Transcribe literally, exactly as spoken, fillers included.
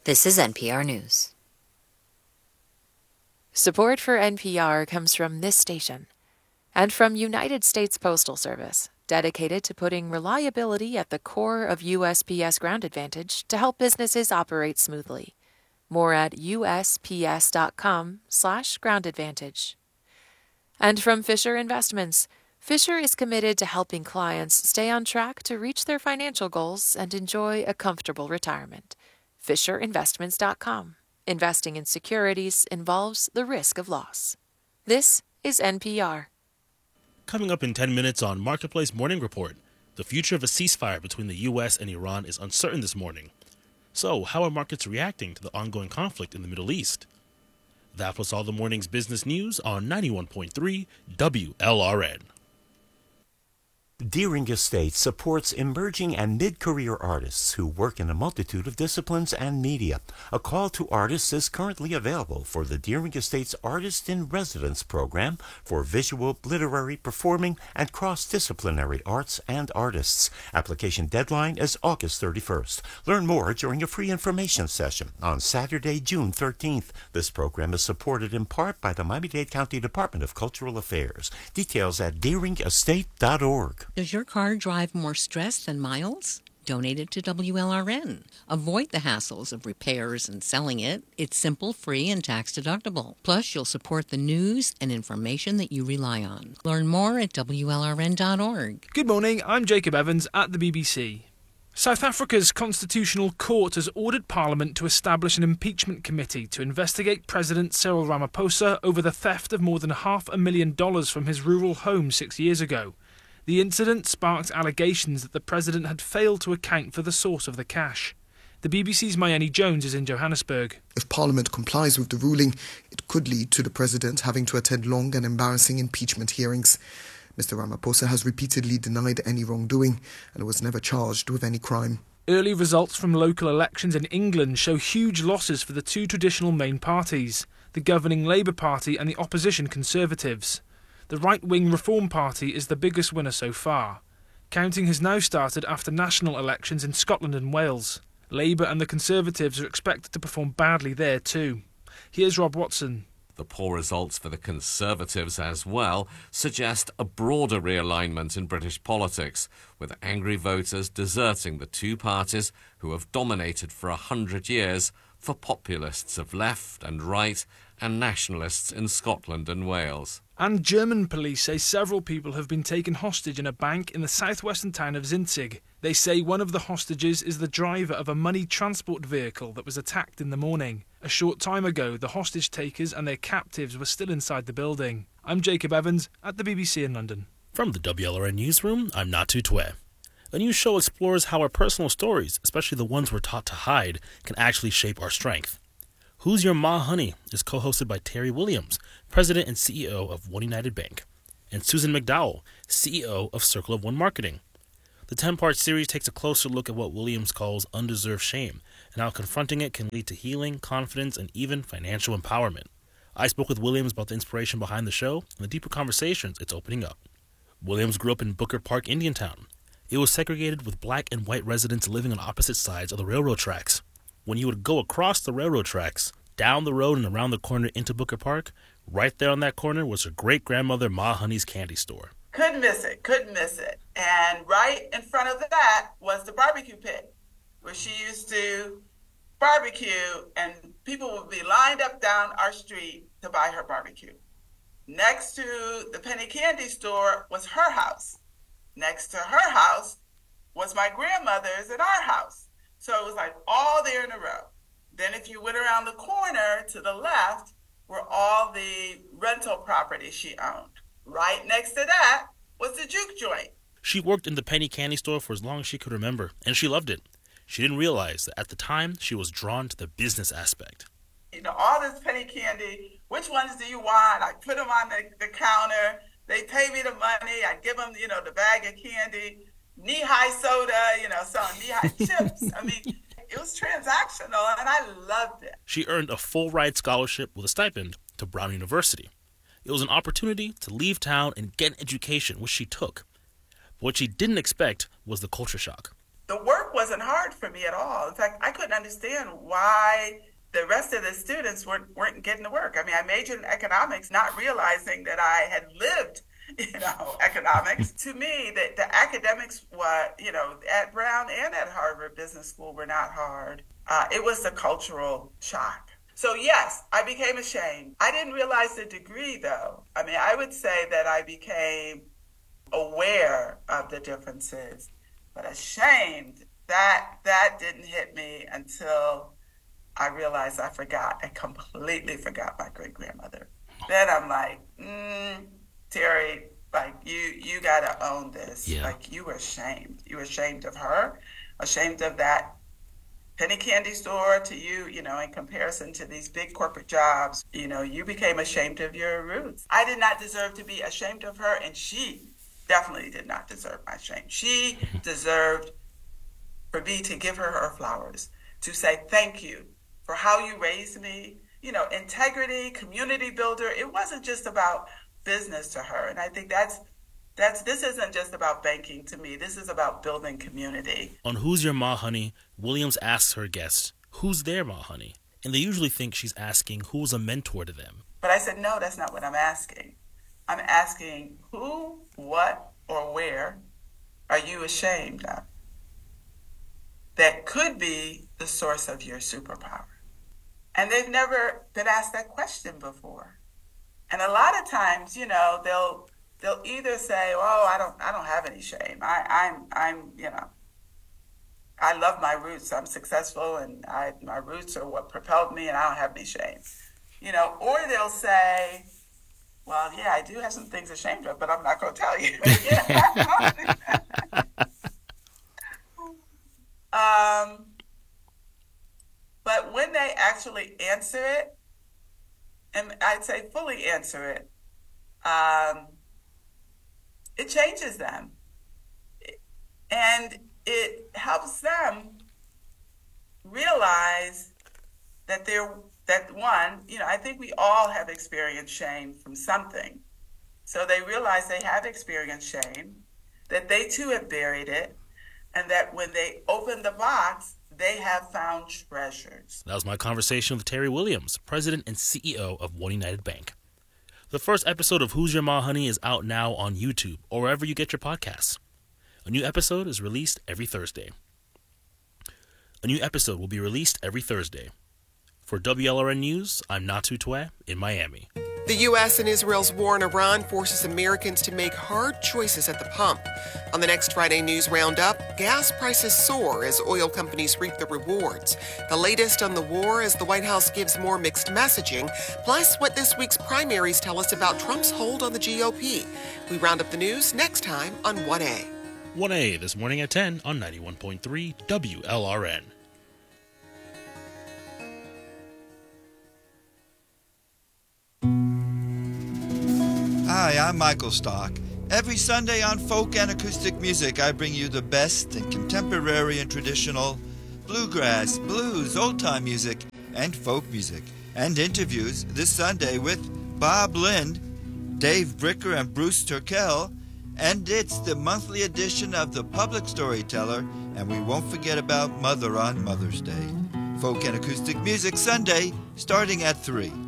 This is N P R News. Support for N P R comes from this station and from United States Postal Service, dedicated to putting reliability at the core of U S P S Ground Advantage to help businesses operate smoothly. More at usps.com slash ground advantage. And from Fisher Investments, Fisher is committed to helping clients stay on track to reach their financial goals and enjoy a comfortable retirement. fisher investments dot com. Investing in securities involves the risk of loss. This is N P R. Coming up in ten minutes on Marketplace Morning Report, the future of a ceasefire between the U S and Iran is uncertain this morning. So, how are markets reacting to the ongoing conflict in the Middle East? That was all the morning's business news on ninety-one point three W L R N. Deering Estates supports emerging and mid-career artists who work in a multitude of disciplines and media. A call to artists is currently available for the Deering Estates Artist in Residence program for visual, literary, performing, and cross-disciplinary arts and artists. Application deadline is August thirty-first. Learn more during a free information session on Saturday, June thirteenth. This program is supported in part by the Miami-Dade County Department of Cultural Affairs. Details at deering estate dot org. Does your car drive more stress than miles? Donate it to W L R N. Avoid the hassles of repairs and selling it. It's simple, free, and tax-deductible. Plus, you'll support the news and information that you rely on. Learn more at W L R N dot org. Good morning, I'm Jacob Evans at the B B C. South Africa's Constitutional Court has ordered Parliament to establish an impeachment committee to investigate President Cyril Ramaphosa over the theft of more than half a million dollars from his rural home six years ago. The incident sparked allegations that the president had failed to account for the source of the cash. The B B C's Mayeni Jones is in Johannesburg. If Parliament complies with the ruling, it could lead to the president having to attend long and embarrassing impeachment hearings. Mister Ramaphosa has repeatedly denied any wrongdoing and was never charged with any crime. Early results from local elections in England show huge losses for the two traditional main parties, the governing Labour Party and the opposition Conservatives. The right-wing Reform Party is the biggest winner so far. Counting has now started after national elections in Scotland and Wales. Labour and the Conservatives are expected to perform badly there too. Here's Rob Watson. The poor results for the Conservatives as well suggest a broader realignment in British politics, with angry voters deserting the two parties who have dominated for a hundred years for populists of left and right and nationalists in Scotland and Wales. And German police say several people have been taken hostage in a bank in the southwestern town of Zinzig. They say one of the hostages is the driver of a money transport vehicle that was attacked in the morning. A short time ago, the hostage takers and their captives were still inside the building. I'm Jacob Evans at the B B C in London. From the W L R N newsroom, I'm Natu Twe. The new show explores how our personal stories, especially the ones we're taught to hide, can actually shape our strength. Who's Your Ma Honey is co-hosted by Terry Williams, President and C E O of One United Bank, and Susan McDowell, C E O of Circle of One Marketing. The ten-part series takes a closer look at what Williams calls undeserved shame and how confronting it can lead to healing, confidence, and even financial empowerment. I spoke with Williams about the inspiration behind the show and the deeper conversations it's opening up. Williams grew up in Booker Park, Indiantown. It was segregated with black and white residents living on opposite sides of the railroad tracks. When you would go across the railroad tracks, down the road and around the corner into Booker Park, right there on that corner was her great-grandmother Ma Honey's candy store. Couldn't miss it, couldn't miss it. And right in front of that was the barbecue pit, where she used to barbecue, and people would be lined up down our street to buy her barbecue. Next to the penny candy store was her house. Next to her house was my grandmother's and our house. So it was like all there in a row. Then if you went around the corner to the left were all the rental properties she owned. Right next to that was the juke joint. She worked in the penny candy store for as long as she could remember, and she loved it. She didn't realize that at the time she was drawn to the business aspect. You know, all this penny candy, which ones do you want? I put them on the, the counter. They pay me the money. I give them, you know, the bag of candy. Knee-high soda, you know, selling knee-high chips. I mean, it was transactional, and I loved it. She earned a full-ride scholarship with a stipend to Brown University. It was an opportunity to leave town and get an education, which she took. But what she didn't expect was the culture shock. the work wasn't hard for me at all. In fact, I couldn't understand why the rest of the students weren't, weren't getting to work. I mean, I majored in economics, not realizing that I had lived, you know, economics. To me, the, the academics, what, you know, at Brown and at Harvard Business School were not hard. Uh, it was the cultural shock. So yes, I became ashamed. I didn't realize the degree, though. I mean, I would say that I became aware of the differences, but ashamed, that that didn't hit me until I realized I forgot. I completely forgot my great-grandmother. Then I'm like, mm, Terry, like, you you got to own this. Yeah. Like, you were ashamed. You were ashamed of her, ashamed of that penny candy store to you, you know, in comparison to these big corporate jobs. You know, you became ashamed of your roots. I did not deserve to be ashamed of her, and she definitely did not deserve my shame. She deserved for me to give her her flowers, to say thank you for how you raised me. You know, integrity, community builder. It wasn't just about business to her. And I think that's, that's this isn't just about banking to me. This is about building community. On Who's Your Ma Honey, Williams asks her guests, who's their Ma Honey? And they usually think she's asking who's a mentor to them. But I said, no, that's not what I'm asking. I'm asking who, what, or where are you ashamed of that could be the source of your superpower? And they've never been asked that question before. And a lot of times, you know, they'll they'll either say, "Oh, I don't I don't have any shame. I, I'm I'm you know, I love my roots. I'm successful, and I my roots are what propelled me, and I don't have any shame." You know, or they'll say, "Well, yeah, I do have some things ashamed of, but I'm not going to tell you." um. But when they actually answer it, and I'd say fully answer it, um, it changes them. And it helps them realize that they're, that one, you know, I think we all have experienced shame from something. So they realize they have experienced shame, that they too have buried it, and that when they open the box, they have found treasures. That was my conversation with Terry Williams, president and C E O of One United Bank. The first episode of Who's Your Ma Honey is out now on YouTube or wherever you get your podcasts. A new episode is released every Thursday. A new episode will be released every Thursday. For W L R N News, I'm Natu Twe in Miami. The U S and Israel's war in Iran forces Americans to make hard choices at the pump. On the next Friday News Roundup, gas prices soar as oil companies reap the rewards. The latest on the war as the White House gives more mixed messaging, plus what this week's primaries tell us about Trump's hold on the G O P. We round up the news next time on one A. one A this morning at ten on ninety-one point three W L R N. Hi, I'm Michael Stock. Every Sunday on Folk and Acoustic Music, I bring you the best in contemporary and traditional bluegrass, blues, old-time music, and folk music. And interviews this Sunday with Bob Lind, Dave Bricker, and Bruce Turkel. And it's the monthly edition of The Public Storyteller, and we won't forget about Mother on Mother's Day. Folk and Acoustic Music Sunday, starting at three.